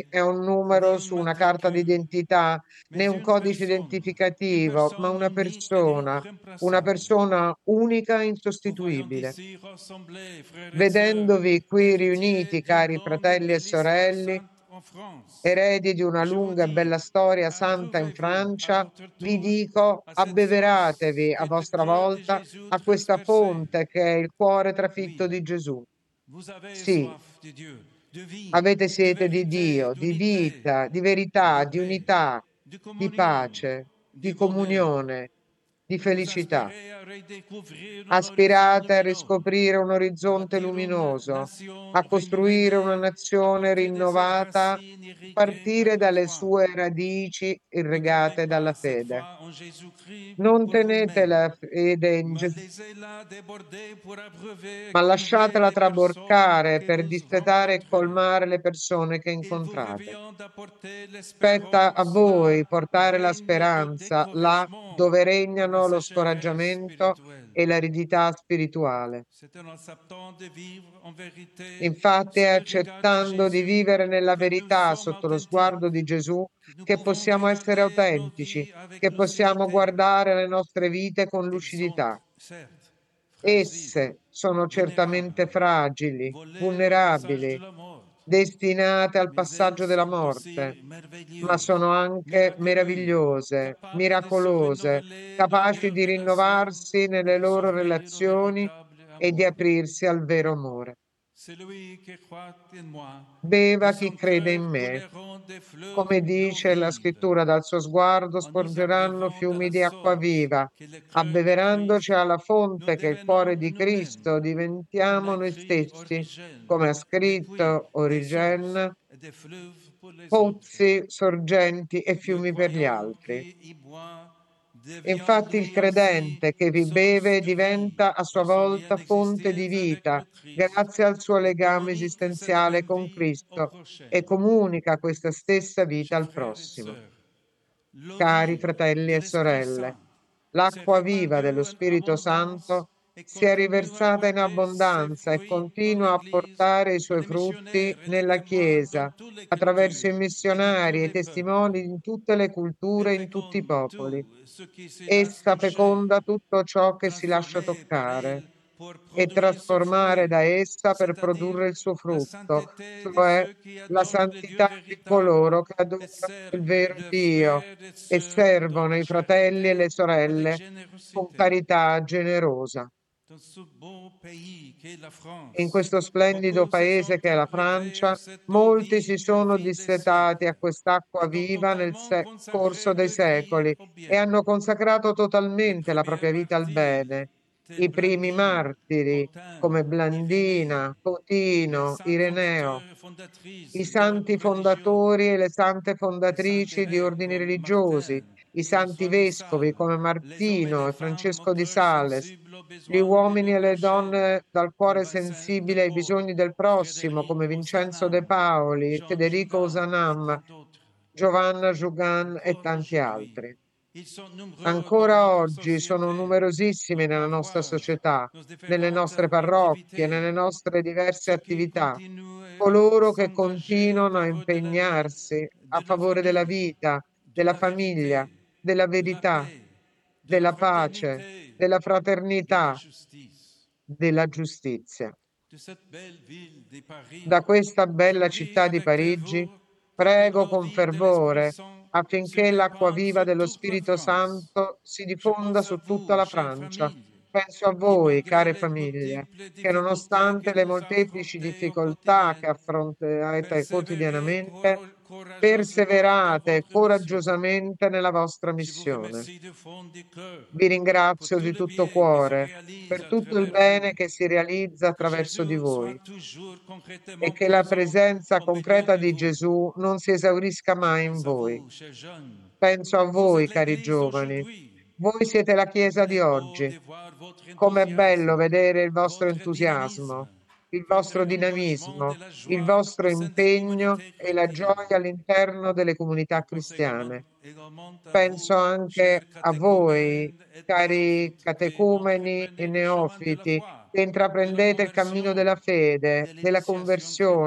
è un numero su una carta d'identità, né un codice identificativo, ma una persona unica e insostituibile. Vedendovi qui riuniti, cari fratelli e sorelle, eredi di una lunga e bella storia santa in Francia, vi dico: abbeveratevi a vostra volta a questa fonte che è il cuore trafitto di Gesù. Vous avez Sì, soif de Dieu, de vie, avete de sete di vérité, Dio, di d'unité, vita, di de verità, di paix, unità, de di communion, pace, di du bonheur. comunione, di Vous felicità. aspirez à redécouvrir un horizon Aspirate a lumineux, riscoprire un à orizzonte bâtir une luminoso, nation a costruire una renouvelée, à nazione partir de ses rinnovata, a racines irriguées par partire la dalle foi. sue radici Ne gardez irrigate dalla pas cette fede. foi en Jésus-Christ Non pour tenete vous-même, la fede in mais Gesù, laissez-la déborder pour abreuver et ma combler lasciatela les personnes traboccare que per vous dissetare e rencontrez. colmare le persone che Il vous incontrate. revient d'apporter Spetta a l'espérance voi là où portare la règne le speranza là découragement dove ou la regnano lo sécheresse scoraggiamento spirituelle. e l'aridità spirituale. C'est en acceptant de vivre en vérité Infatti è sous le regard de accettando di Jésus vivere nella que nous verità sommes sotto lo sguardo authentiques, di Gesù que nous che pouvons possiamo essere regarder nos autentici, vies avec che possiamo lucidité. guardare le nostre vite con Elles sont, lucidità. certes, fragiles, Esse sono certamente vulnérables, fragili, volées au passage de vulnerabili, la mort, destinate al mais elles passaggio della sont morte, aussi ma merveilleuses, sono anche miraculeuses, meravigliose, capables de se miracolose, renouveler dans capaci leurs di relations rinnovarsi et nelle de loro s'ouvrir au relazioni véritable e di amour. aprirsi al vero amore. Celui qui croit en moi, de Beva chi son crede in cœur me. couleront des fleuves Come d'eau dice la vive, scrittura, dal suo sguardo en nous sporgeranno abreuvant de fiumi la di acqua sorte viva. que le cœur de Abbeverandoci Christ, alla nous fonte che è il devenons cuore di nous-mêmes, Cristo, comme diventiamo a noi écrit stessi, Origène, come ha des puits, scritto des sources Origen, et des fleuves pour les autres. pozzi, sorgenti e Le fiumi per gli croyant altri. qui y boit devient Infatti il lui aussi credente che vi source beve de vie diventa a sua par son lien volta fonte di d'existence avec vita, le Christ grazie al suo et legame communique cette esistenziale même con vie au Cristo prochain. e comunica questa stessa vita Chers al frères et prossimo. sœurs, l'eau Cari vive fratelli de e l'Esprit sorelle, Saint s'est l'acqua viva dello répandue en Spirito abondance Santo et si è continue à riversata in porter ses abbondanza e fruits dans continua a l'Église portare i par suoi les frutti missionnaires et les nella témoins dans Chiesa, toutes les attraverso i cultures et de tous missionari e i les peuples. testimoni in tutte le Elle culture e in tutti i féconde popoli. tout ce qui se laisse Essa toucher, feconda tutto ciò che si lascia transformé par toccare elle pour e produire son trasformare fruit, da essa per c'est-à-dire produrre il suo la frutto, sainteté de cioè ceux qui la adorent le Dieu santità di véritable coloro che et adorano il servent vero leurs Dio frères et e sœurs dans servono la i fratelli e charité le avec sorelle con générosité. carità generosa. Dans ce beau pays qu'est la In France, questo splendido beaucoup se paese sont che è la apprêtés à Francia, cette eau molti si vive, sono vie des dissetati a siècles, quest'acqua et ont viva nel totalement corso consacré dei leur vie secoli au e bien. hanno consacrato Les totalmente la premiers propria vita al martyrs, bene. tels I primi Blandine, martiri, Autun, come Irénée, Blandina, les Potino, saints Ireneo, fondateurs et i fondatrices santi d'ordres religieux, fondatori e le sante les saints fondatrici di évêques ordini comme religiosi, Martin, i santi François de vescovi Sales, come les hommes et Martino les e femmes Francesco di autres Sales, sensibles aux gli besoins de uomini nos e le prochains, donne dal comme cuore Vincent de sensibile ai Paul, bisogni del prossimo, Frédéric come Vincenzo De Ozanam, Paoli, Jean Federico Juvin et Osanam, tant d'autres. Giovanna Jugan e Encore tanti aujourd'hui, altri. ils sont nombreux dans Ancora notre oggi sono société numerosissimi pour nella nostra avoir società, nos nelle différentes nostre parrocchie, activités, nelle nostre diverse ceux qui attività, continuent à coloro che s'engager en continuano a faveur de la vie, impegnarsi a de la favore della famille, vita, de della la famiglia, vérité, della de la verità, paix, de la della pace, fraternité, della de la fraternità, justice. della giustizia. De cette belle ville de Paris, Da questa je bella prie città di avec Parigi, ferveur pour que prego l'eau con vive de l'Esprit fervore Saint se affinché l'acqua répande viva sur dello toute la Spirito France. Santo si Je diffonda pense à su tutta vous, la chère Francia. famille, Penso a qui voi, malgré care les famiglie, multiples che difficultés que nonostante le vous molteplici affrontez au difficoltà quotidien, che affronterete persévérez quotidianamente, courageusement dans perseverate votre mission. coraggiosamente nella vostra Je vous missione. remercie du fond du cœur Vi pour ringrazio tout di le tutto bien qui se cuore réalise per à tutto il travers vous. bene che si realizza Que attraverso di Jésus soit voi toujours e concrètement che la présent presenza au milieu concreta de di vous. Gesù non si esaurisca Je mai in pense à voi. vous, chers jeunes. Penso a Vous voi, êtes cari l'Église giovani. d'aujourd'hui. Voi siete la Chiesa Il di est beau oggi. de voir votre Com'è bello enthousiasme, vedere il vostro votre entusiasmo, dynamisme, il votre vostro engagement de dinamismo, la il joie vostro au sein des impegno communautés e la chrétiennes. gioia all'interno delle comunità Je pense cristiane. également à Penso vous, anche chers a voi, catéchumènes et cari néophytes, qui catecumeni e entreprenez le chemin de la neofiti, foi, che de la intraprendete il cammino conversion, della fede, de della l'initiation conversione